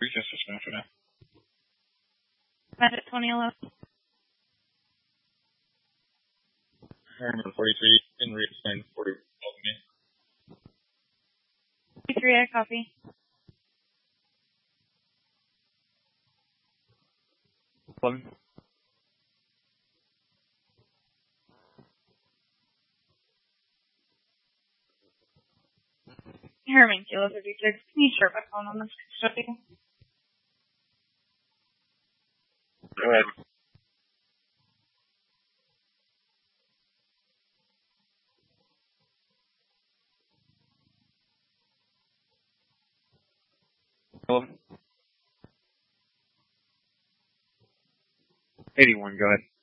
Recess is now for now. Magic 2011. Harriman 43, in reassign 40. 43, I copy. Harriman Kilo 36, can you start back on this study? Go ahead. Hello? 81, go ahead.